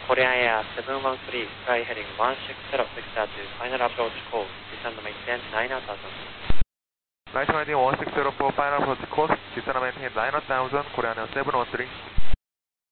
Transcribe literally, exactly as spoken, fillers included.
Korean Air seven one three, sky heading one six zero six to final approach call, descend maintain nine thousand. Nice landing one six zero four, final approach course, descend maintain nine thousand, Korean Air seven one three.